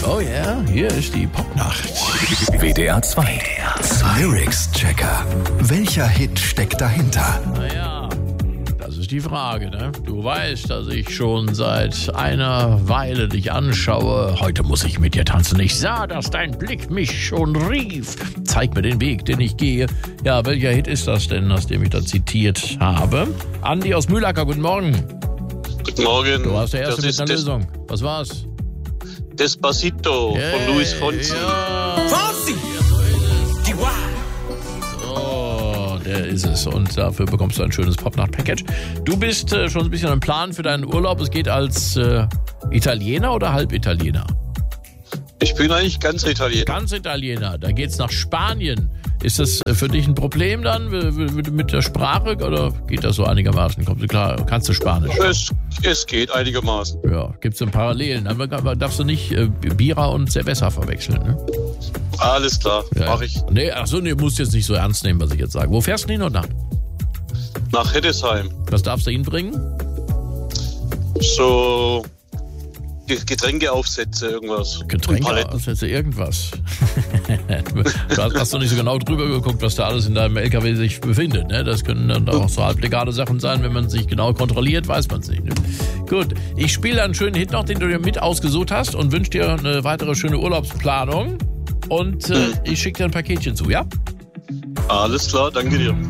Oh ja, hier ist die Popnacht. WDR 2. Lyrics-Checker. Welcher Hit steckt dahinter? Naja, das ist die Frage, ne? Du weißt, dass ich schon seit einer Weile dich anschaue. Heute muss ich mit dir tanzen. Ich sah, dass dein Blick mich schon rief. Zeig mir den Weg, den ich gehe. Ja, welcher Hit ist das denn, aus dem ich da zitiert habe? Andi aus Mühlacker, guten Morgen. Guten Morgen. Du warst der Erste mit einer Lösung. Was war's? Despacito von Luis Fonsi. Ja. Fonsi! So, der ist es. Und dafür bekommst du ein schönes Popnacht-Package. Du bist schon ein bisschen im Plan für deinen Urlaub. Es geht als Italiener oder Halbitaliener? Ich bin eigentlich ganz Italiener. Ganz Italiener. Da geht's nach Spanien. Ist das für dich ein Problem dann mit der Sprache oder geht das so einigermaßen? Kommst du klar? Kannst du Spanisch? Es geht einigermaßen. Ja, gibt's denn Parallelen? Aber darfst du nicht Bira und Cerveza verwechseln, ne? Alles klar, Ja. mache ich. Nee, du musst jetzt nicht so ernst nehmen, was ich jetzt sage. Wo fährst du hin und nach? Nach Heddesheim. Was darfst du hinbringen? So Getränkeaufsätze, irgendwas. Getränkeaufsätze, irgendwas. Hast du nicht so genau drüber geguckt, was da alles in deinem LKW sich befindet, ne? Das können dann auch so halblegale Sachen sein. Wenn man sich genau kontrolliert, weiß man es nicht, ne? Gut, ich spiele einen schönen Hit noch, den du dir mit ausgesucht hast und wünsche dir eine weitere schöne Urlaubsplanung. Und ich schicke dir ein Paketchen zu, ja? Alles klar, danke dir.